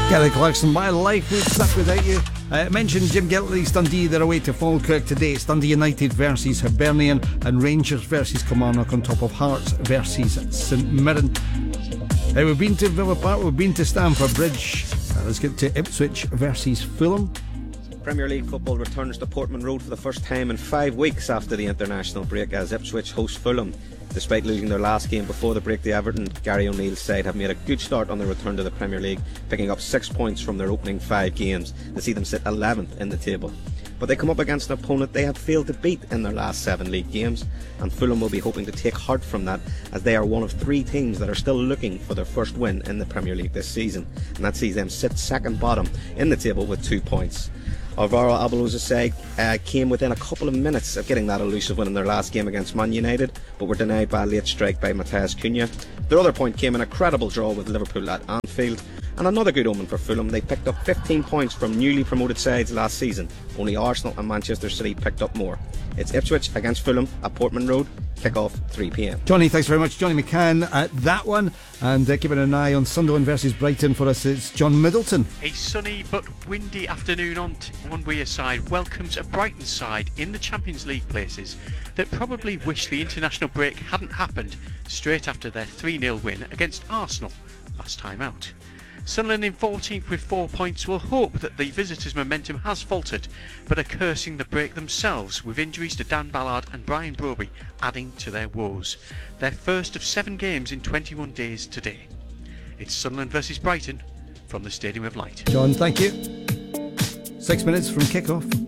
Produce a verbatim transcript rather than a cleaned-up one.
Kelly Clarkson, My Life Would Suck Without You. I uh, mentioned Jim Giltley's Dundee, they're away to Falkirk today. It's Dundee United versus Hibernian and Rangers versus Kilmarnock on top of Hearts versus St Mirren. Uh, we've been to Villa Park, we've been to Stamford Bridge. Uh, let's get to Ipswich versus Fulham. Premier League football returns to Portman Road for the first time in five weeks after the international break as Ipswich host Fulham. Despite losing their last game before the break to Everton, Gary O'Neill's side have made a good start on their return to the Premier League, picking up six points from their opening five games to see them sit eleventh in the table. But they come up against an opponent they have failed to beat in their last seven league games, and Fulham will be hoping to take heart from that, as they are one of three teams that are still looking for their first win in the Premier League this season, and that sees them sit second bottom in the table with two points. Alvaro Arbeloza's side uh, came within a couple of minutes of getting that elusive win in their last game against Man United, but were denied by a late strike by Matheus Cunha. Their other point came in a credible draw with Liverpool at Anfield, and another good omen for Fulham. They picked up fifteen points from newly promoted sides last season. Only Arsenal and Manchester City picked up more. It's Ipswich against Fulham at Portman Road. Kick-off three p m. Johnny, thanks very much. Johnny McCann at that one. And uh, keeping an eye on Sunderland versus Brighton for us, it's John Middleton. A sunny but windy afternoon on, t- on Weir side welcomes a Brighton side in the Champions League places that probably wish the international break hadn't happened straight after their three nil win against Arsenal last time out. Sunderland in fourteenth with four points will hope that the visitors' momentum has faltered, but are cursing the break themselves with injuries to Dan Ballard and Brian Broby adding to their woes. Their first of seven games in twenty-one days today. It's Sunderland versus Brighton from the Stadium of Light. John, thank you. Six minutes from kick-off.